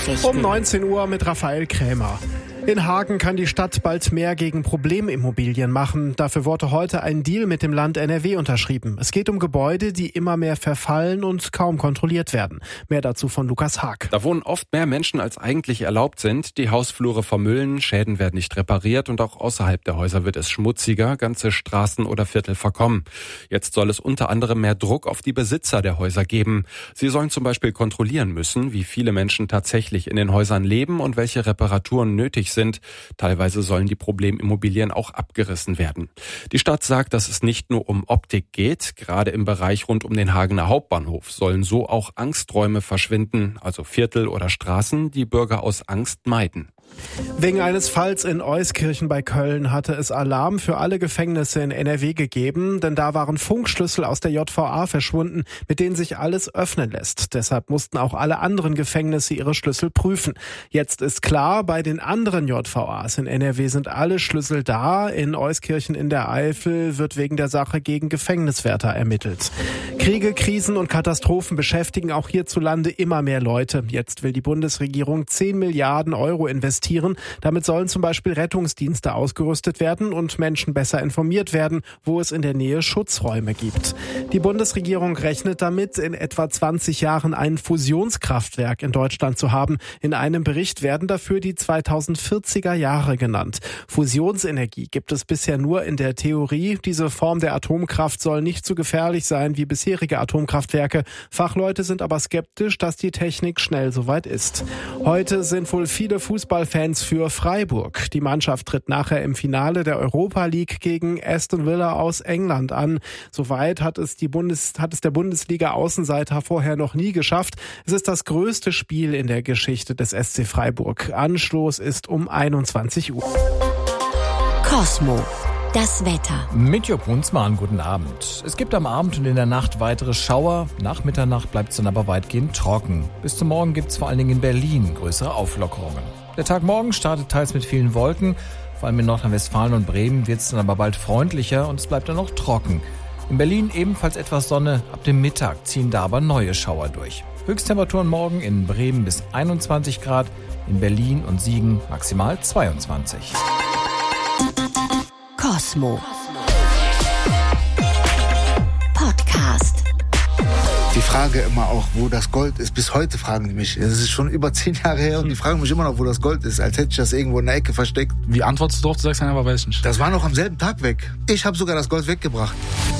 Nachrichten. Um 19 Uhr mit Raphael Krämer. In Hagen kann die Stadt bald mehr gegen Problemimmobilien machen. Dafür wurde heute ein Deal mit dem Land NRW unterschrieben. Es geht um Gebäude, die immer mehr verfallen und kaum kontrolliert werden. Mehr dazu von Lukas Haag. Da wohnen oft mehr Menschen, als eigentlich erlaubt sind. Die Hausflure vermüllen, Schäden werden nicht repariert und auch außerhalb der Häuser wird es schmutziger. Ganze Straßen oder Viertel verkommen. Jetzt soll es unter anderem mehr Druck auf die Besitzer der Häuser geben. Sie sollen zum Beispiel kontrollieren müssen, wie viele Menschen tatsächlich in den Häusern leben und welche Reparaturen nötig sind. Teilweise sollen die Problemimmobilien auch abgerissen werden. Die Stadt sagt, dass es nicht nur um Optik geht. Gerade im Bereich rund um den Hagener Hauptbahnhof sollen so auch Angsträume verschwinden, also Viertel oder Straßen, die Bürger aus Angst meiden. Wegen eines Falls in Euskirchen bei Köln hatte es Alarm für alle Gefängnisse in NRW gegeben, denn da waren Funkschlüssel aus der JVA verschwunden, mit denen sich alles öffnen lässt. Deshalb mussten auch alle anderen Gefängnisse ihre Schlüssel prüfen. Jetzt ist klar, bei den anderen JVAs in NRW sind alle Schlüssel da. In Euskirchen in der Eifel wird wegen der Sache gegen Gefängniswärter ermittelt. Kriege, Krisen und Katastrophen beschäftigen auch hierzulande immer mehr Leute. Jetzt will die Bundesregierung 10 Milliarden Euro investieren. Damit sollen zum Beispiel Rettungsdienste ausgerüstet werden und Menschen besser informiert werden, wo es in der Nähe Schutzräume gibt. Die Bundesregierung rechnet damit, in etwa 20 Jahren ein Fusionskraftwerk in Deutschland zu haben. In einem Bericht werden dafür die 2040er Jahre genannt. Fusionsenergie gibt es bisher nur in der Theorie. Diese Form der Atomkraft soll nicht so gefährlich sein wie bisherige Atomkraftwerke. Fachleute sind aber skeptisch, dass die Technik schnell soweit ist. Heute sind wohl viele Fußballfans für Freiburg. Die Mannschaft tritt nachher im Finale der Europa League gegen Aston Villa aus England an. Soweit hat es der Bundesliga-Außenseiter vorher noch nie geschafft. Es ist das größte Spiel in der Geschichte des SC Freiburg. Anstoß ist um 21 Uhr. Cosmo. Das Wetter. Mit Jörg Brunsmann, guten Abend. Es gibt am Abend und in der Nacht weitere Schauer. Nach Mitternacht bleibt es dann aber weitgehend trocken. Bis zum Morgen gibt es vor allen Dingen in Berlin größere Auflockerungen. Der Tag morgen startet teils mit vielen Wolken. Vor allem in Nordrhein-Westfalen und Bremen wird es dann aber bald freundlicher und es bleibt dann noch trocken. In Berlin ebenfalls etwas Sonne. Ab dem Mittag ziehen da aber neue Schauer durch. Höchsttemperaturen morgen in Bremen bis 21 Grad, in Berlin und Siegen maximal 22. Cosmo. Podcast. Die Frage immer auch, wo das Gold ist. Bis heute fragen die mich. Das ist schon über 10 Jahre her und die fragen mich immer noch, wo das Gold ist. Als hätte ich das irgendwo in der Ecke versteckt. Wie antwortest du drauf? Du sagst einfach, weiß nicht. Das war noch am selben Tag weg. Ich habe sogar das Gold weggebracht.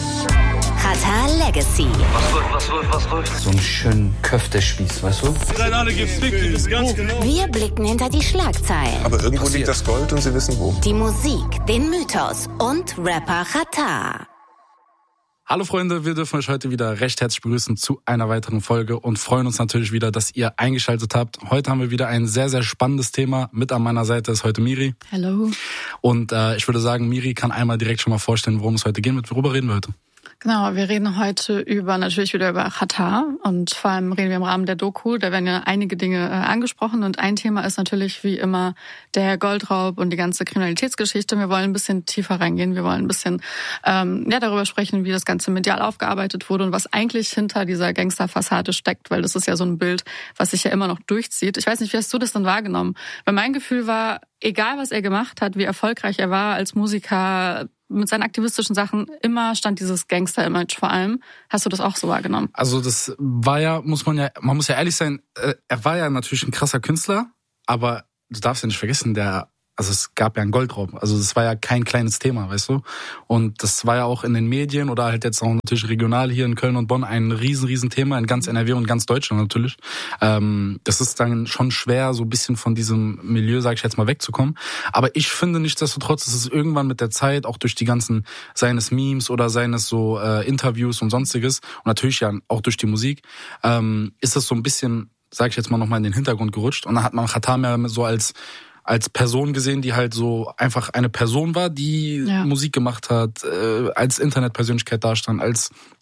Qatar Legacy. Was läuft? So einen schönen Köftespieß, weißt du? Seid alle gefickt, ihr wisst ganz genau. Wir blicken hinter die Schlagzeilen. Aber irgendwo liegt das Gold und sie wissen wo. Die Musik, den Mythos und Rapper Qatar. Hallo Freunde, wir dürfen euch heute wieder recht herzlich begrüßen zu einer weiteren Folge und freuen uns natürlich wieder, dass ihr eingeschaltet habt. Heute haben wir wieder ein sehr, sehr spannendes Thema. Mit an meiner Seite ist heute Miri. Hallo. Und ich würde sagen, Miri kann einmal direkt schon mal vorstellen, worum es heute geht. Worüber reden wir heute? Genau, wir reden heute natürlich wieder über Qatar und vor allem reden wir im Rahmen der Doku. Da werden ja einige Dinge angesprochen und ein Thema ist natürlich wie immer der Goldraub und die ganze Kriminalitätsgeschichte. Wir wollen ein bisschen tiefer reingehen. Wir wollen ein bisschen darüber sprechen, wie das Ganze medial aufgearbeitet wurde und was eigentlich hinter dieser Gangsterfassade steckt, weil das ist ja so ein Bild, was sich ja immer noch durchzieht. Ich weiß nicht, wie hast du das dann wahrgenommen? Weil mein Gefühl war, egal was er gemacht hat, wie erfolgreich er war als Musiker, mit seinen aktivistischen Sachen, immer stand dieses Gangster-Image vor allem. Hast du das auch so wahrgenommen? Also das war ja, man muss ja ehrlich sein, er war ja natürlich ein krasser Künstler, aber du darfst ja nicht vergessen, also es gab ja einen Goldraub. Also das war ja kein kleines Thema, weißt du? Und das war ja auch in den Medien oder halt jetzt auch natürlich regional hier in Köln und Bonn ein riesen Thema in ganz NRW und ganz Deutschland natürlich. Das ist dann schon schwer, so ein bisschen von diesem Milieu, sag ich jetzt mal, wegzukommen. Aber ich finde nichtsdestotrotz, dass es irgendwann mit der Zeit, auch durch die ganzen, seines Memes oder seines so Interviews und sonstiges und natürlich ja auch durch die Musik, ist das so ein bisschen, sag ich jetzt mal, nochmal in den Hintergrund gerutscht. Und dann hat man Qatar mehr so als Person gesehen, die halt so einfach eine Person war, die Musik gemacht hat, als Internetpersönlichkeit dastand, als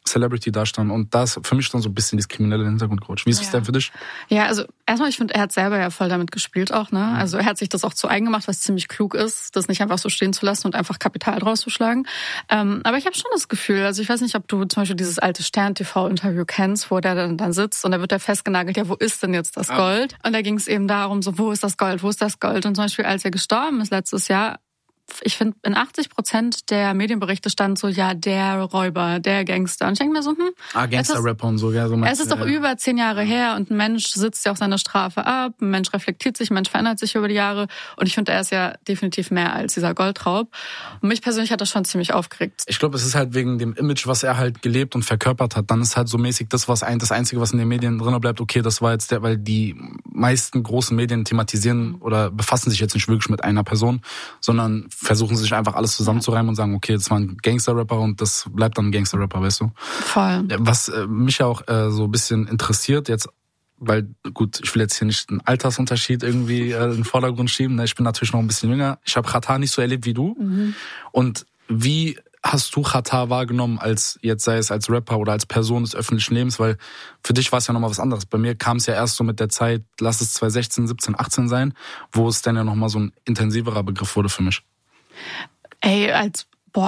Celebrity dastanden. Und da ist für mich dann so ein bisschen das kriminelle Hintergrund gerutscht. Wie ist es denn für dich? Ja, also erstmal, ich finde, er hat selber ja voll damit gespielt auch, ne? Also er hat sich das auch zu eigen gemacht, was ziemlich klug ist, das nicht einfach so stehen zu lassen und einfach Kapital draus zu schlagen. Aber ich habe schon das Gefühl, also ich weiß nicht, ob du zum Beispiel dieses alte Stern-TV-Interview kennst, wo der dann sitzt und da wird er festgenagelt, ja, wo ist denn jetzt das Gold? Und da ging es eben darum, so, wo ist das Gold? Wo ist das Gold? Und zum Beispiel, als er gestorben ist letztes Jahr, ich finde, in 80% der Medienberichte stand so, ja, der Räuber, der Gangster. Und ich denke mir so, Gangster-Rapper und so. Ja, so es ist doch über 10 Jahre her und ein Mensch sitzt ja auch seine Strafe ab, ein Mensch reflektiert sich, ein Mensch verändert sich über die Jahre. Und ich finde, er ist ja definitiv mehr als dieser Goldraub. Und mich persönlich hat das schon ziemlich aufgeregt. Ich glaube, es ist halt wegen dem Image, was er halt gelebt und verkörpert hat. Dann ist halt so mäßig das Einzige, was in den Medien drin bleibt, okay, das war jetzt weil die meisten großen Medien thematisieren oder befassen sich jetzt nicht wirklich mit einer Person, sondern versuchen sich einfach alles zusammenzureimen und sagen, okay, das war ein Gangster-Rapper und das bleibt dann ein Gangster-Rapper, weißt du? Voll. Was mich ja auch so ein bisschen interessiert jetzt, weil, gut, ich will jetzt hier nicht einen Altersunterschied irgendwie in den Vordergrund schieben, ne? Ich bin natürlich noch ein bisschen jünger. Ich habe Xatar nicht so erlebt wie du. Und wie hast du Xatar wahrgenommen, als jetzt sei es als Rapper oder als Person des öffentlichen Lebens? Weil für dich war es ja nochmal was anderes. Bei mir kam es ja erst so mit der Zeit, lass es 2016, 17, 18 sein, wo es dann ja nochmal so ein intensiverer Begriff wurde für mich. Ey, als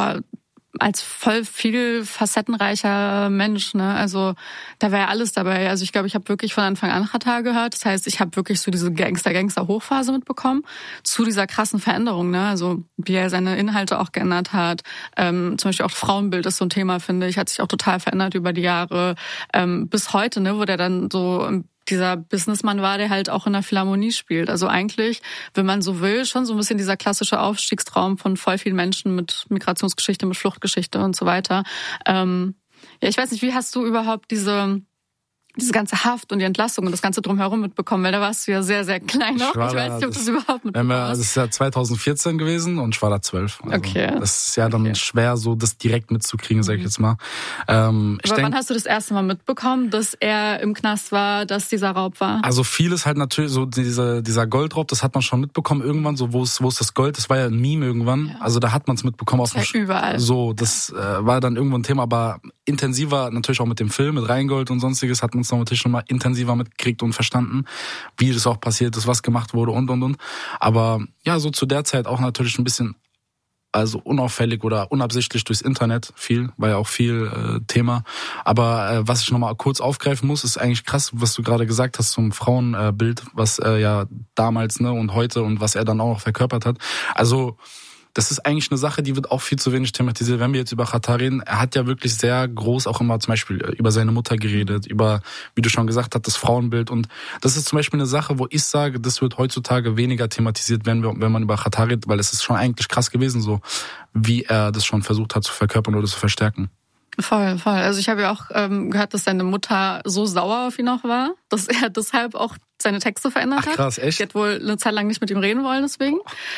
voll viel facettenreicher Mensch, ne? Also da war ja alles dabei. Also ich glaube, ich habe wirklich von Anfang an Xatar gehört. Das heißt, ich habe wirklich so diese Gangster-Hochphase mitbekommen zu dieser krassen Veränderung, ne? Also wie er seine Inhalte auch geändert hat. Zum Beispiel auch Frauenbild ist so ein Thema, finde ich, hat sich auch total verändert über die Jahre. Bis heute, ne, wo der dann so dieser Businessmann war, der halt auch in der Philharmonie spielt. Also eigentlich, wenn man so will, schon so ein bisschen dieser klassische Aufstiegstraum von voll vielen Menschen mit Migrationsgeschichte, mit Fluchtgeschichte und so weiter. Ja, ich weiß nicht, wie hast du überhaupt diese ganze Haft und die Entlassung und das Ganze drumherum mitbekommen? Weil da warst du ja sehr, sehr klein noch. Ich weiß nicht, ob du das überhaupt mitbekommen hast. Das ist ja 2014 gewesen und ich war da 12. Also okay. Das ist ja dann schwer, so das direkt mitzukriegen, sag ich jetzt mal. Aber wann hast du das erste Mal mitbekommen, dass er im Knast war, dass dieser Raub war? Also vieles halt natürlich, so dieser Goldraub, das hat man schon mitbekommen irgendwann, so wo ist das Gold? Das war ja ein Meme irgendwann. Ja. Also da hat man es mitbekommen. Das war überall. So, das war dann irgendwo ein Thema, aber intensiver natürlich auch mit dem Film, mit Rheingold und sonstiges, hat man es natürlich schon mal intensiver mitgekriegt und verstanden, wie das auch passiert ist, was gemacht wurde und. Aber ja, so zu der Zeit auch natürlich ein bisschen, also unauffällig oder unabsichtlich durchs Internet war ja auch viel Thema. Aber was ich nochmal kurz aufgreifen muss, ist eigentlich krass, was du gerade gesagt hast zum Frauenbild, was ja damals, ne, und heute und was er dann auch noch verkörpert hat. Also das ist eigentlich eine Sache, die wird auch viel zu wenig thematisiert. Wenn wir jetzt über Xatar reden, er hat ja wirklich sehr groß auch immer zum Beispiel über seine Mutter geredet, über, wie du schon gesagt hast, das Frauenbild. Und das ist zum Beispiel eine Sache, wo ich sage, das wird heutzutage weniger thematisiert, wenn man über Xatar redet, weil es ist schon eigentlich krass gewesen, so wie er das schon versucht hat zu verkörpern oder zu verstärken. Voll. Also ich habe ja auch gehört, dass seine Mutter so sauer auf ihn auch war, dass er deshalb auch seine Texte verändert hat. Krass, echt? Die hat wohl eine Zeit lang nicht mit ihm reden wollen deswegen.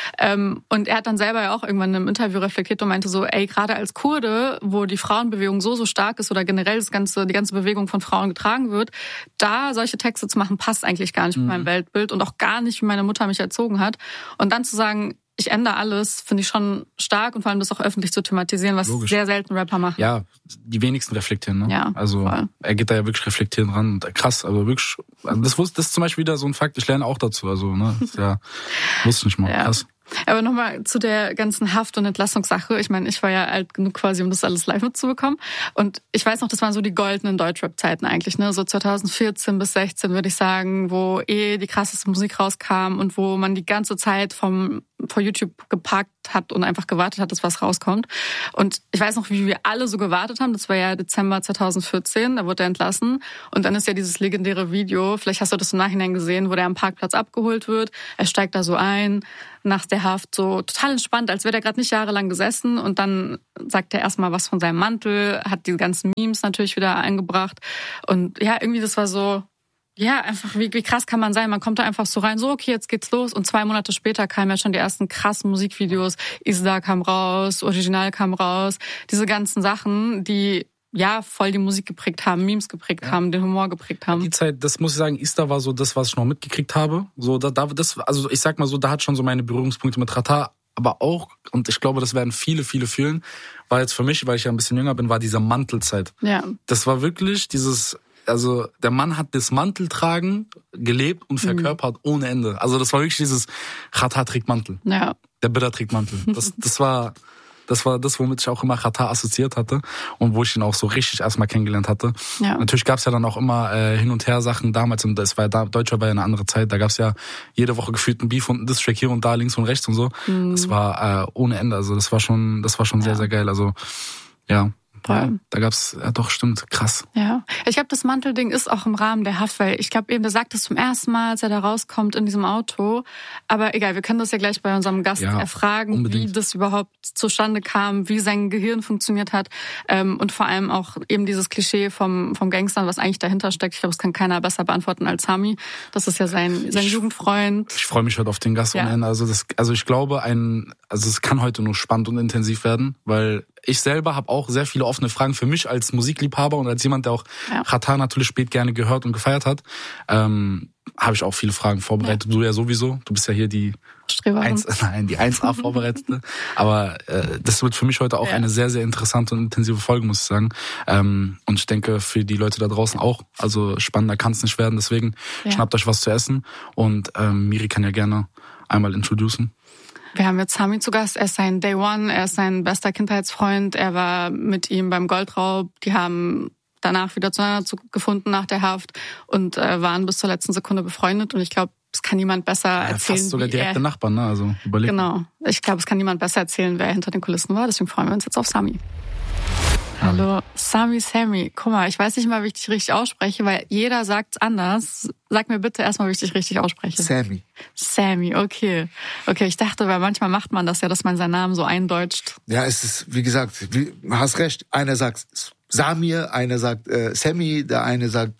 Und er hat dann selber ja auch irgendwann in einem Interview reflektiert und meinte so, ey, gerade als Kurde, wo die Frauenbewegung so stark ist oder generell die ganze Bewegung von Frauen getragen wird, da solche Texte zu machen, passt eigentlich gar nicht mit meinem Weltbild und auch gar nicht, wie meine Mutter mich erzogen hat. Und dann zu sagen, ich ändere alles, finde ich schon stark und vor allem das auch öffentlich zu thematisieren, was logisch. Sehr selten Rapper machen. Ja, die wenigsten reflektieren, ne? Ja, also voll. Er geht da ja wirklich reflektieren ran. Und krass, also wirklich, das ist zum Beispiel wieder so ein Fakt, ich lerne auch dazu, also ne, das ist ja, wusste ich nicht mal, ja. Krass. Aber nochmal zu der ganzen Haft- und Entlassungssache. Ich meine, ich war ja alt genug quasi, um das alles live mitzubekommen. Und ich weiß noch, das waren so die goldenen Deutschrap-Zeiten eigentlich, ne? So 2014 bis 16 würde ich sagen, wo die krasseste Musik rauskam und wo man die ganze Zeit vor YouTube geparkt hat und einfach gewartet hat, dass was rauskommt. Und ich weiß noch, wie wir alle so gewartet haben. Das war ja Dezember 2014, da wurde er entlassen. Und dann ist ja dieses legendäre Video, vielleicht hast du das im Nachhinein gesehen, wo der am Parkplatz abgeholt wird. Er steigt da so ein, nach der Haft, so total entspannt, als wäre der gerade nicht jahrelang gesessen. Und dann sagt er erstmal was von seinem Mantel, hat die ganzen Memes natürlich wieder eingebracht. Und ja, irgendwie das war so, ja, einfach wie krass kann man sein. Man kommt da einfach so rein, so okay, jetzt geht's los. Und 2 Monate später kamen ja schon die ersten krassen Musikvideos. Isda kam raus, Original kam raus. Diese ganzen Sachen, die ja voll die Musik geprägt haben, Memes geprägt haben, den Humor geprägt haben. Die Zeit, das muss ich sagen, Isda war so das, was ich noch mitgekriegt habe. So, also ich sag mal so, da hat schon so meine Berührungspunkte mit Xatar aber auch, und ich glaube, das werden viele fühlen, war jetzt für mich, weil ich ja ein bisschen jünger bin, war diese Mantelzeit. Ja. Das war wirklich also der Mann hat das Manteltragen gelebt und verkörpert ohne Ende. Also das war wirklich dieses Xatar trägt Mantel. Ja. Der Bidder trägt Mantel. Das war das, womit ich auch immer Xatar assoziiert hatte und wo ich ihn auch so richtig erstmal kennengelernt hatte. Ja. Natürlich gab's ja dann auch immer hin und her Sachen damals, und das war ja Deutscher war ja eine andere Zeit, da gab's ja jede Woche gefühlt einen Beef und einen Distrack hier und da, links und rechts und so. Das war ohne Ende, also das war schon sehr, sehr geil. Also ja. Ja, da gab's, ja doch, stimmt, krass. Ja, ich glaube, das Mantelding ist auch im Rahmen der Haft, weil ich glaube eben, der sagt es zum ersten Mal, als er da rauskommt in diesem Auto. Aber egal, wir können das ja gleich bei unserem Gast erfragen, unbedingt, wie das überhaupt zustande kam, wie sein Gehirn funktioniert hat und vor allem auch eben dieses Klischee vom Gangster, was eigentlich dahinter steckt. Ich glaube, das kann keiner besser beantworten als Sami. Das ist ja sein Jugendfreund. Ich freue mich heute auf den Gast ohne Ende. Also ich glaube, es kann heute nur spannend und intensiv werden, weil ich selber habe auch sehr viele offene Fragen für mich als Musikliebhaber und als jemand, der auch Xatar natürlich spät gerne gehört und gefeiert hat. Habe ich auch viele Fragen vorbereitet. Du ja sowieso. Du bist ja hier die 1A Vorbereitete. Aber das wird für mich heute auch eine sehr, sehr interessante und intensive Folge, muss ich sagen. Und ich denke, für die Leute da draußen auch. Also spannender kann es nicht werden. Deswegen schnappt euch was zu essen. Und Miri kann ja gerne einmal introducen. Wir haben jetzt Sami zu Gast. Er ist sein Day One, er ist sein bester Kindheitsfreund. Er war mit ihm beim Goldraub. Die haben danach wieder zueinander gefunden nach der Haft und waren bis zur letzten Sekunde befreundet. Und ich glaube, es kann niemand besser erzählen. Fast sogar direkte Nachbarn, ne? Also überleg. Genau. Ich glaube, es kann niemand besser erzählen, wer hinter den Kulissen war. Deswegen freuen wir uns jetzt auf Sami. Hallo, Sami. Guck mal, ich weiß nicht mal, wie ich dich richtig ausspreche, weil jeder sagt's anders. Sag mir bitte erstmal, wie ich dich richtig ausspreche. Sami, okay. Okay, ich dachte, weil manchmal macht man das ja, dass man seinen Namen so eindeutscht. Ja, es ist, wie gesagt, hast recht. Einer sagt Samir, einer sagt Sammy, der eine sagt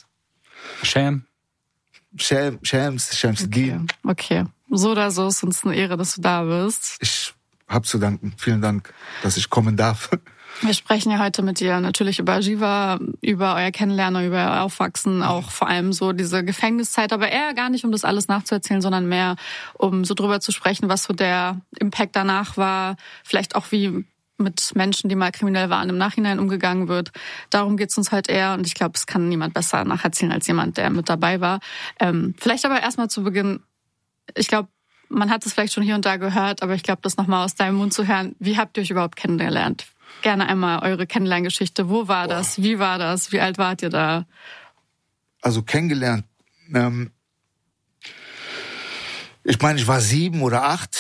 Shamsuddin. Okay. So oder so ist uns eine Ehre, dass du da bist. Ich hab zu danken. Vielen Dank, dass ich kommen darf. Wir sprechen ja heute mit dir natürlich über Jiva, über euer Kennenlernen, über euer Aufwachsen, auch vor allem so diese Gefängniszeit, aber eher gar nicht, um das alles nachzuerzählen, sondern mehr, um so drüber zu sprechen, was so der Impact danach war, vielleicht auch wie mit Menschen, die mal kriminell waren, im Nachhinein umgegangen wird. Darum geht's uns halt eher und ich glaube, es kann niemand besser nacherzählen als jemand, der mit dabei war. Vielleicht aber erstmal zu Beginn, ich glaube, man hat es vielleicht schon hier und da gehört, aber ich glaube, das nochmal aus deinem Mund zu hören, wie habt ihr euch überhaupt kennengelernt? Gerne einmal eure Kennenlerngeschichte. Wo war das? Wie war das? Wie alt wart ihr da? Also kennengelernt. Ich meine, ich war 7 oder 8.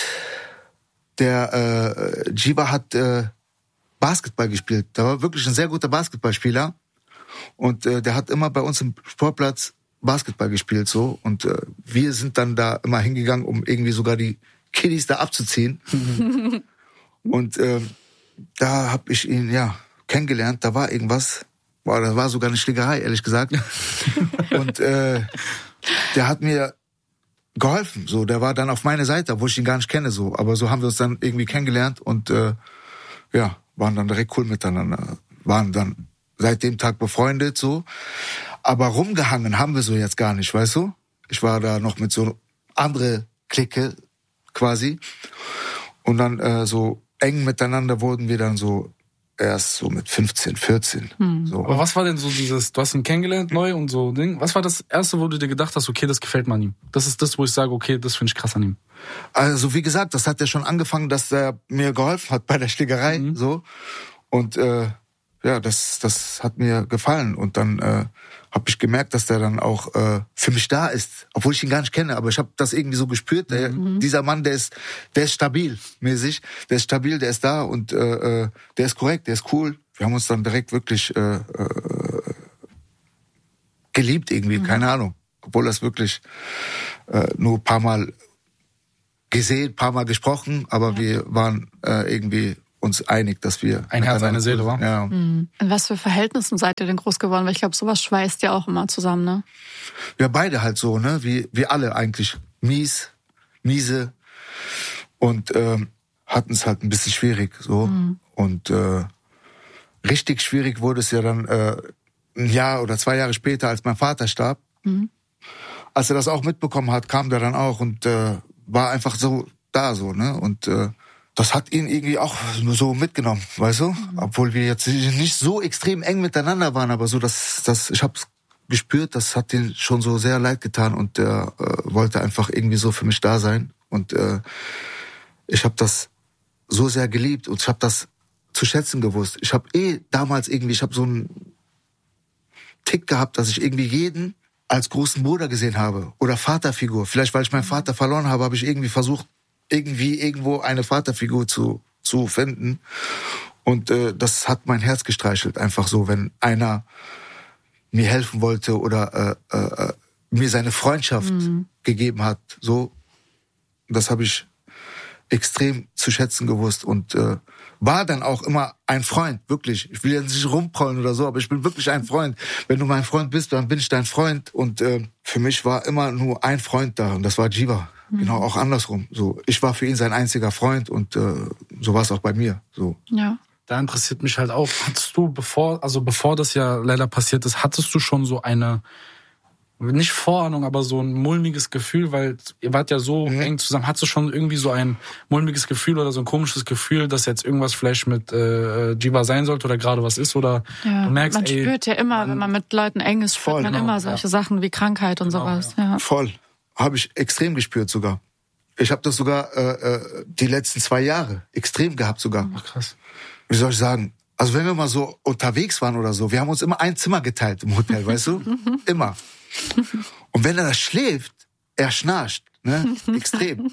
Der Jiva hat Basketball gespielt. Der war wirklich ein sehr guter Basketballspieler. Und der hat immer bei uns im Sportplatz Basketball gespielt. So. Und wir sind dann da immer hingegangen, um irgendwie sogar die Kiddies da abzuziehen. Und da habe ich ihn kennengelernt. Da war irgendwas. Da war sogar eine Schlägerei, ehrlich gesagt. Und der hat mir geholfen. So, der war dann auf meiner Seite, wo ich ihn gar nicht kenne. So, aber so haben wir uns dann irgendwie kennengelernt und waren dann direkt cool miteinander. Waren dann seit dem Tag befreundet. So, aber rumgehangen haben wir so jetzt gar nicht, weißt du? Ich war da noch mit so andere Clique quasi und dann so eng miteinander wurden wir dann so erst so mit 15, 14. So. Aber was war denn so dieses, du hast ihn kennengelernt neu und so Ding, was war das Erste, wo du dir gedacht hast, okay, das gefällt mir an ihm? Das ist das, wo ich sage, okay, das finde ich krass an ihm. Also wie gesagt, das hat ja schon angefangen, dass er mir geholfen hat bei der Schlägerei. So. Und das hat mir gefallen. Und dann habe ich gemerkt, dass der dann auch für mich da ist, obwohl ich ihn gar nicht kenne, aber ich habe das irgendwie so gespürt. Dieser Mann, der ist stabil mäßig, der ist stabil, der ist da und der ist korrekt, der ist cool. Wir haben uns dann direkt wirklich geliebt irgendwie, keine Ahnung, obwohl das wirklich nur ein paar Mal gesehen, ein paar Mal gesprochen, aber wir waren irgendwie uns einig, dass wir ein Herz, eine Seele war. Ja. In was für Verhältnissen seid ihr denn groß geworden? Weil ich glaube, sowas schweißt ja auch immer zusammen, ne? Ja, beide halt so, ne? Wie alle eigentlich. Miese und hatten es halt ein bisschen schwierig, so. Und richtig schwierig wurde es ja dann ein Jahr oder 2 Jahre später, als mein Vater starb. Als er das auch mitbekommen hat, kam der dann auch und war einfach so da, so, ne? Und das hat ihn irgendwie auch so mitgenommen, weißt du? Obwohl wir jetzt nicht so extrem eng miteinander waren, aber so, ich habe gespürt, das hat ihn schon so sehr leid getan und er wollte einfach irgendwie so für mich da sein. Und ich habe das so sehr geliebt und ich habe das zu schätzen gewusst. Ich habe damals ich habe so einen Tick gehabt, dass ich irgendwie jeden als großen Bruder gesehen habe oder Vaterfigur. Vielleicht, weil ich meinen Vater verloren habe, habe ich irgendwie versucht, irgendwo eine Vaterfigur zu finden. Und das hat mein Herz gestreichelt. Einfach so, wenn einer mir helfen wollte oder mir seine Freundschaft gegeben hat. So, das habe ich extrem zu schätzen gewusst und war dann auch immer ein Freund, wirklich. Ich will jetzt nicht rumprollen oder so, aber ich bin wirklich ein Freund. Wenn du mein Freund bist, dann bin ich dein Freund. Und für mich war immer nur ein Freund da und das war Jiva. Genau, auch andersrum. So, ich war für ihn sein einziger Freund und so war es auch bei mir. So. Ja. Da interessiert mich halt auch, hattest du, bevor das ja leider passiert ist, hattest du schon so eine, nicht Vorahnung, aber so ein mulmiges Gefühl, weil ihr wart ja so eng zusammen. Hattest du schon irgendwie so ein mulmiges Gefühl oder so ein komisches Gefühl, dass jetzt irgendwas vielleicht mit Jiva sein sollte oder gerade was ist? Oder ja, du merkst, man spürt ja immer, wenn man mit Leuten eng ist, spürt man immer solche Sachen wie Krankheit und sowas. Ja. Voll. Habe ich extrem gespürt sogar. Ich habe das sogar die letzten 2 Jahre extrem gehabt sogar. Ach, krass. Wie soll ich sagen? Also wenn wir mal so unterwegs waren oder so, wir haben uns immer ein Zimmer geteilt im Hotel, weißt du? Immer. Und wenn er das schläft, er schnarcht, ne? Extrem.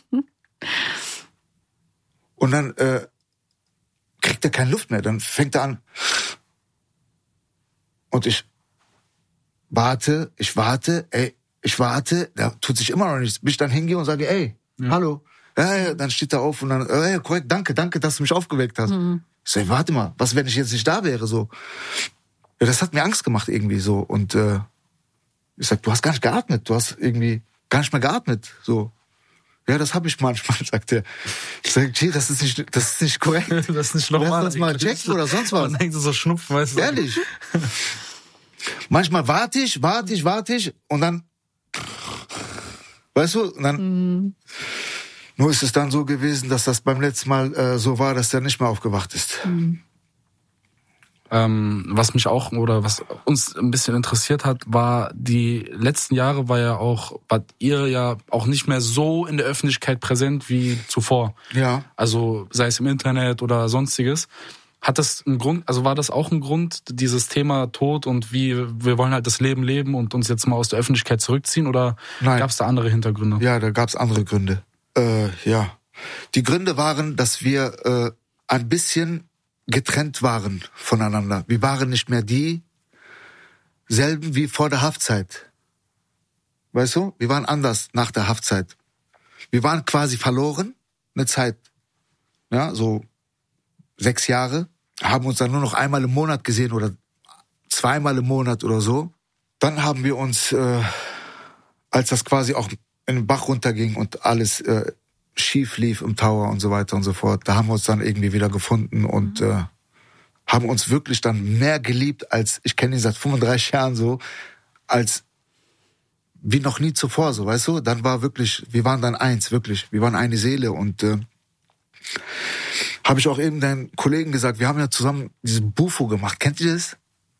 Und dann kriegt er keine Luft mehr, dann fängt er an. Und ich warte, da tut sich immer noch nichts. Bis ich dann hingehe und sage, ey, hallo. Ja, dann steht er auf und dann, korrekt, danke, dass du mich aufgeweckt hast. Ich sage, warte mal, was, wenn ich jetzt nicht da wäre, so. Ja, das hat mir Angst gemacht irgendwie so. Und ich sag, du hast gar nicht geatmet, du hast irgendwie gar nicht mehr geatmet, so. Ja, das habe ich manchmal, sagt er. Ich sage, das ist nicht korrekt. Das ist nicht normal. Lass uns mal checken oder sonst was. Man denkt so Schnupfen, weißt du. Ehrlich. Manchmal warte ich und dann, weißt du, und dann, nur ist es dann so gewesen, dass das beim letzten Mal so war, dass der nicht mehr aufgewacht ist. Was mich auch oder was uns ein bisschen interessiert hat, war die letzten Jahre wart ihr ja auch nicht mehr so in der Öffentlichkeit präsent wie zuvor. Ja. Also sei es im Internet oder sonstiges. Hat das einen Grund, also war das auch ein Grund, dieses Thema Tod und wie wir wollen halt das Leben leben und uns jetzt mal aus der Öffentlichkeit zurückziehen oder gab es da andere Hintergründe? Ja, da gab es andere Gründe. Ja. Die Gründe waren, dass wir ein bisschen getrennt waren voneinander. Wir waren nicht mehr dieselben wie vor der Haftzeit. Weißt du? Wir waren anders nach der Haftzeit. Wir waren quasi verloren, eine Zeit. Ja, so 6 Jahre. Haben uns dann nur noch einmal im Monat gesehen oder 2-mal im Monat oder so. Dann haben wir uns, als das quasi auch in den Bach runterging und alles schief lief im Tower und so weiter und so fort, da haben wir uns dann irgendwie wieder gefunden und haben uns wirklich dann mehr geliebt als, ich kenne ihn seit 35 Jahren so, als wie noch nie zuvor, so, weißt du? Dann war wirklich, wir waren dann eins, wirklich. Wir waren eine Seele und habe ich auch eben deinen Kollegen gesagt, wir haben ja zusammen diesen Bufo gemacht. Kennt ihr das?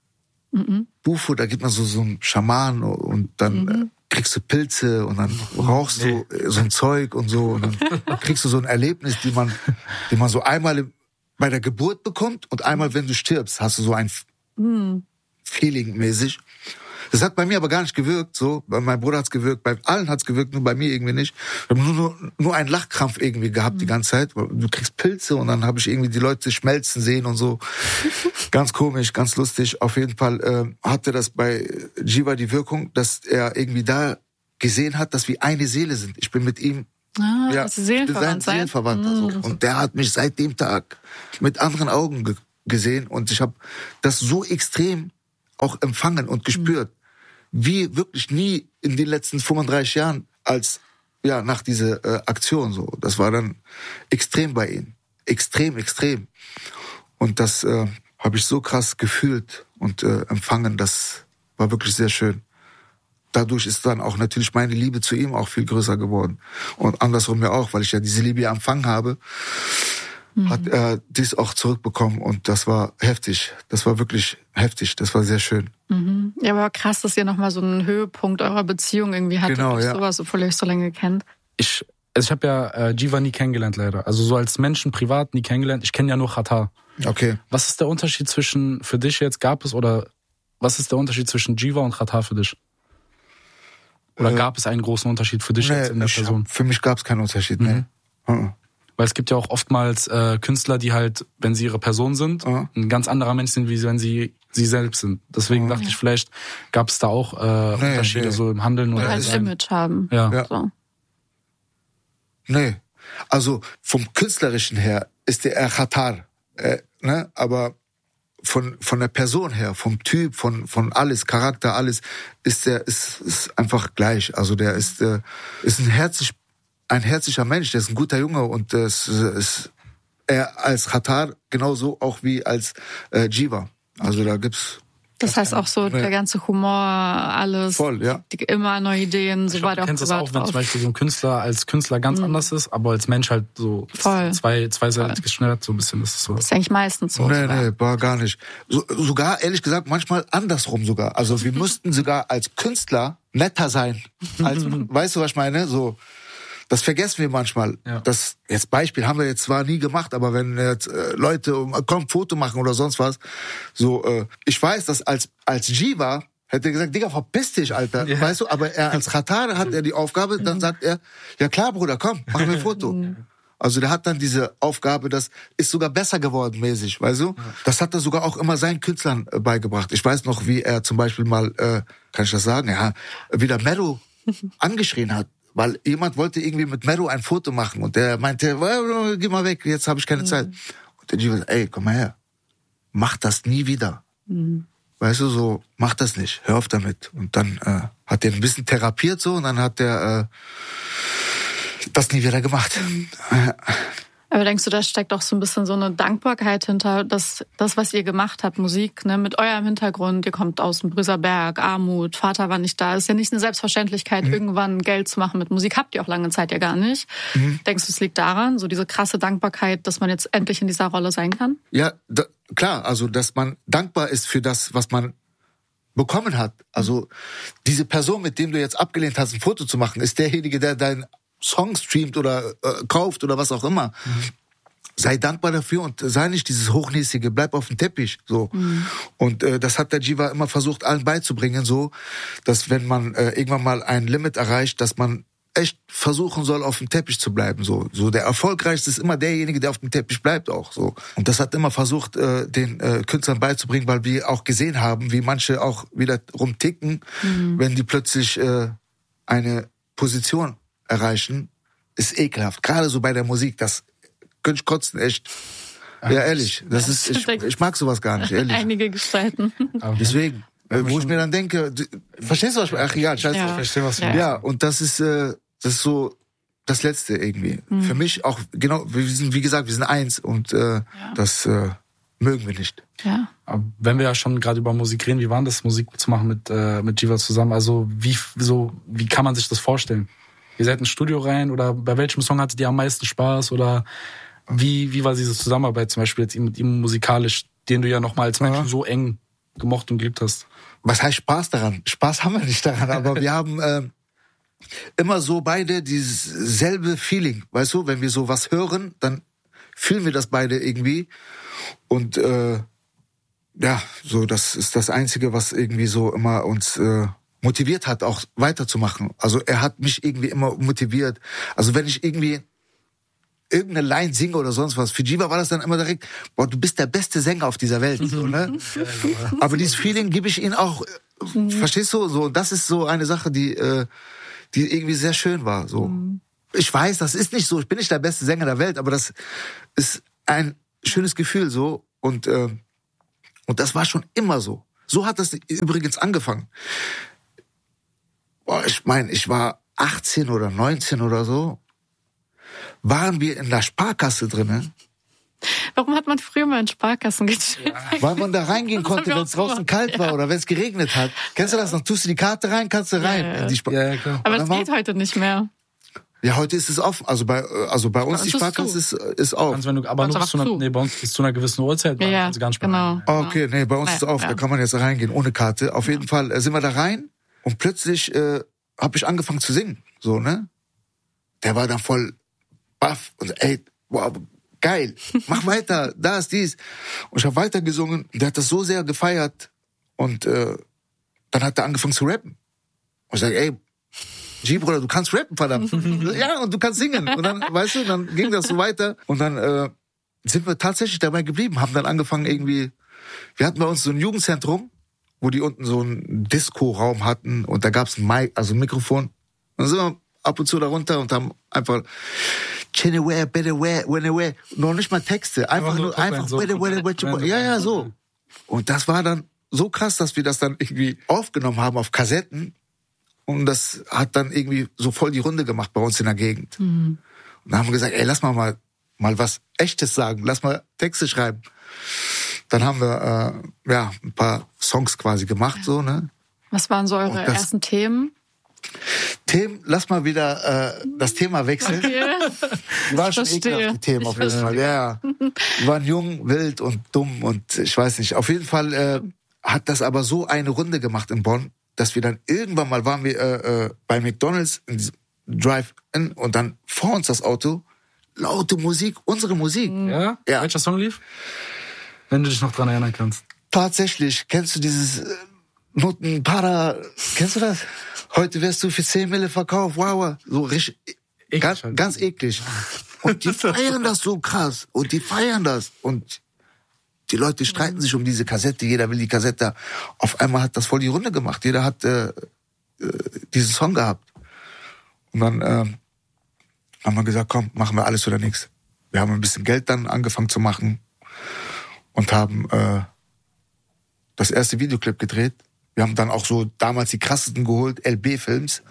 Bufo, da gibt man so einen Schaman und dann kriegst du Pilze und dann rauchst du so ein Zeug und so und dann kriegst du so ein Erlebnis, die man so einmal bei der Geburt bekommt und einmal, wenn du stirbst, hast du so ein Feeling mäßig. Das hat bei mir aber gar nicht gewirkt, so. Bei meinem Bruder hat's gewirkt, bei allen hat's gewirkt, nur bei mir irgendwie nicht. Ich habe nur einen Lachkrampf irgendwie gehabt die ganze Zeit. Du kriegst Pilze und dann habe ich irgendwie die Leute schmelzen sehen und so. Ganz komisch, ganz lustig. Auf jeden Fall hatte das bei Jiva die Wirkung, dass er irgendwie da gesehen hat, dass wir eine Seele sind. Ich bin mit ihm Seelenverwandter. So. Und der hat mich seit dem Tag mit anderen Augen gesehen und ich habe das so extrem auch empfangen und gespürt, wie wirklich nie in den letzten 35 Jahren als nach dieser Aktion so. Das war dann extrem bei ihm, extrem. Und das habe ich so krass gefühlt und empfangen. Das war wirklich sehr schön. Dadurch ist dann auch natürlich meine Liebe zu ihm auch viel größer geworden. Und andersrum ja auch, weil ich ja diese Liebe empfangen habe, hat er dies auch zurückbekommen und das war heftig. Das war wirklich heftig. Das war sehr schön. Mhm. Ja, aber krass, dass ihr nochmal so einen Höhepunkt eurer Beziehung irgendwie hattet. Genau, durch ja. Sowas, obwohl ihr euch so lange kennt. Ich habe ja Jiva nie kennengelernt, leider. Also so als Menschen privat nie kennengelernt. Ich kenne ja nur Xatar. Okay. Was ist der Unterschied für dich jetzt, was ist der Unterschied zwischen Jiva und Xatar für dich? Oder gab es einen großen Unterschied für dich jetzt in der Person? Für mich gab es keinen Unterschied, ne. Weil es gibt ja auch oftmals Künstler, die halt, wenn sie ihre Person sind, ein ganz anderer Mensch sind, wie wenn sie selbst sind. Deswegen dachte ich, vielleicht gab es da auch Unterschiede so im Handeln. Oder oder als Image haben. Ja. So. Nee. Also vom Künstlerischen her ist der Xatar, ne? Aber von der Person her, vom Typ, von alles, Charakter, alles, ist einfach gleich. Also der ist ein herzlicher Mensch, der ist ein guter Junge und er als Xatar genauso auch wie als Jiva. Also da gibt's. Das heißt auch so, der ganze Humor, alles. Voll, ja. Immer neue Ideen, so weiter. Du kennst das auch, wenn zum Beispiel so ein Künstler als Künstler ganz anders ist, aber als Mensch halt so zweiseitig geschnellert, so ein bisschen. Das ist so. Das ist eigentlich meistens so. Nee, war gar nicht. Sogar, ehrlich gesagt, manchmal andersrum sogar. Also wir müssten sogar als Künstler netter sein. Weißt du, was ich meine? So. Das vergessen wir manchmal. Ja. Das jetzt Beispiel haben wir jetzt zwar nie gemacht, aber wenn jetzt Leute Foto machen oder sonst was, so ich weiß, dass als Jiva hätte er gesagt, Digga, verpiss dich, Alter, weißt du, aber er als Xatar hat er die Aufgabe, dann sagt er, ja klar, Bruder, komm, mach mir ein Foto. Also der hat dann diese Aufgabe, das ist sogar besser geworden mäßig, weißt du? Das hat er sogar auch immer seinen Künstlern beigebracht. Ich weiß noch, wie er zum Beispiel mal, kann ich das sagen, wieder Mero angeschrien hat. Weil jemand wollte irgendwie mit Mero ein Foto machen und der meinte, geh mal weg, jetzt habe ich keine Zeit. Und der Jiva sagt, ey, komm mal her, mach das nie wieder. Weißt du, so, mach das nicht, hör auf damit. Und dann hat er ein bisschen therapiert so und dann hat er das nie wieder gemacht. Aber denkst du, da steckt auch so ein bisschen so eine Dankbarkeit hinter, dass das, was ihr gemacht habt, Musik, ne, mit eurem Hintergrund, ihr kommt aus dem Brüsselberg, Armut, Vater war nicht da, ist ja nicht eine Selbstverständlichkeit, irgendwann Geld zu machen mit Musik, habt ihr auch lange Zeit ja gar nicht. Denkst du, es liegt daran, so diese krasse Dankbarkeit, dass man jetzt endlich in dieser Rolle sein kann? Ja, klar, also dass man dankbar ist für das, was man bekommen hat. Also diese Person, mit dem du jetzt abgelehnt hast, ein Foto zu machen, ist derjenige, der dein Song streamt oder kauft oder was auch immer. Sei dankbar dafür und sei nicht dieses Hochnäsige, bleib auf dem Teppich. So. Und das hat der Jiva immer versucht, allen beizubringen, so, dass wenn man irgendwann mal ein Limit erreicht, dass man echt versuchen soll, auf dem Teppich zu bleiben. So der Erfolgreichste ist immer derjenige, der auf dem Teppich bleibt auch. So. Und das hat immer versucht, den Künstlern beizubringen, weil wir auch gesehen haben, wie manche auch wieder rumticken, wenn die plötzlich eine Position erreichen, ist ekelhaft. Gerade so bei der Musik, das könnte ich kotzen, echt. Ja, ehrlich. Das ist, ich mag sowas gar nicht, ehrlich. Einige Gestalten. Deswegen, wo ich mir dann denke, verstehst du was? Ach egal, scheiße. Ja. Ich verstehe, was du meinst. Ja, und das ist so das Letzte irgendwie. Für mich auch, genau, wir sind, wie gesagt, wir sind eins und das mögen wir nicht. Ja. Aber wenn wir ja schon gerade über Musik reden, wie war das, Musik zu machen mit Jiva zusammen? Also wie kann man sich das vorstellen? Ihr seid ins Studio rein oder bei welchem Song hattet ihr am meisten Spaß oder wie war diese Zusammenarbeit zum Beispiel jetzt mit ihm musikalisch, den du ja nochmal als Mensch so eng gemocht und geliebt hast? Was heißt Spaß daran? Spaß haben wir nicht daran, aber wir haben immer so beide dieses selbe Feeling, weißt du? Wenn wir so was hören, dann fühlen wir das beide irgendwie und so das ist das Einzige, was irgendwie so immer uns motiviert hat, auch weiterzumachen. Also er hat mich irgendwie immer motiviert. Also wenn ich irgendwie irgendeine Line singe oder sonst was, für Jiva war das dann immer direkt, boah, du bist der beste Sänger auf dieser Welt. So, ne? Aber dieses Feeling gebe ich ihnen auch, verstehst du? So, das ist so eine Sache, die irgendwie sehr schön war. So. Ich weiß, das ist nicht so, ich bin nicht der beste Sänger der Welt, aber das ist ein schönes Gefühl so und das war schon immer so. So hat das übrigens angefangen. Ich meine, ich war 18 oder 19 oder so, waren wir in der Sparkasse drinnen. Warum hat man früher mal in Sparkassen gechillt? Weil man da reingehen konnte, wenn es draußen kalt war oder wenn es geregnet hat. Kennst du das noch? Tust du die Karte rein, kannst du rein. Ja, klar. Aber das geht heute nicht mehr. Ja, heute ist es offen. Also bei uns die Sparkasse ist auf. Bei uns bis zu einer gewissen Uhrzeit. Ja, gar nicht genau. Okay, nee, bei uns ist es auf. Da kann man jetzt reingehen, ohne Karte. Auf jeden Fall sind wir da rein und plötzlich habe ich angefangen zu singen. So, ne? Der war dann voll baff und ey, wow, geil, mach weiter, das, dies. Und ich habe weiter gesungen. Der hat das so sehr gefeiert. Und dann hat er angefangen zu rappen. Und ich sage, ey, Bruder, du kannst rappen, verdammt. Ja, und du kannst singen. Und dann, weißt du, dann ging das so weiter. Und dann sind wir tatsächlich dabei geblieben, haben dann angefangen irgendwie, wir hatten bei uns so ein Jugendzentrum, wo die unten so einen Disco-Raum hatten und da gab's ein Mic, also ein Mikrofon. Und dann sind wir ab und zu da runter und haben einfach noch nicht mal Texte, einfach ja, so. Und das war dann so krass, dass wir das dann irgendwie aufgenommen haben auf Kassetten. Und das hat dann irgendwie so voll die Runde gemacht bei uns in der Gegend. Und dann haben wir gesagt, ey, lass mal was Echtes sagen, lass mal Texte schreiben. Dann haben wir ein paar Songs quasi gemacht, so, ne? Was waren so eure ersten Themen? Lass mal wieder das Thema wechseln. Okay. Die waren schon ekelhaft, die Themen auf jeden Fall. Ja. Die waren jung, wild und dumm und ich weiß nicht. Auf jeden Fall hat das aber so eine Runde gemacht in Bonn, dass wir dann irgendwann mal waren wir bei McDonald's in diesem Drive-In und dann vor uns das Auto, laute Musik, unsere Musik. Ja? Welcher Song lief? Wenn du dich noch dran erinnern kannst. Tatsächlich, kennst du dieses Notenpara, kennst du das? Heute wirst du für 10 Mille verkauft, wow, so richtig, ganz eklig. Und die feiern das so krass und die feiern das und die Leute streiten sich um diese Kassette, jeder will die Kassette. Auf einmal hat das voll die Runde gemacht. Jeder hat diesen Song gehabt. Und dann haben wir gesagt, komm, machen wir alles oder nichts. Wir haben ein bisschen Geld dann angefangen zu machen und haben das erste Videoclip gedreht. Wir haben dann auch so damals die krassesten geholt, LB-Films.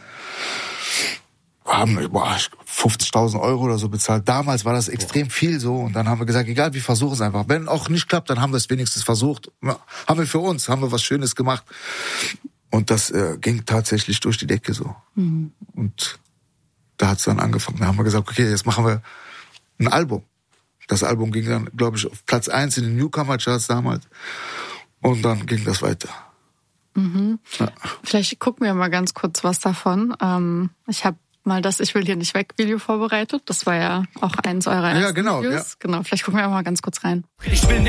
Haben 50.000 Euro oder so bezahlt. Damals war das extrem viel so. Und dann haben wir gesagt, egal, wir versuchen es einfach. Wenn auch nicht klappt, dann haben wir es wenigstens versucht. Haben wir für uns, haben wir was Schönes gemacht. Und das ging tatsächlich durch die Decke so. Mhm. Und da hat es dann angefangen. Da haben wir gesagt, okay, jetzt machen wir ein Album. Das Album ging dann, glaube ich, auf Platz 1 in den Newcomer-Charts damals. Und dann ging das weiter. Mhm. Ja. Vielleicht gucken wir mal ganz kurz was davon. Ich habe mal das Ich will hier nicht weg Video vorbereitet. Das war ja auch eins eurer ersten Videos. Ja. Genau, vielleicht gucken wir mal ganz kurz rein. Ich will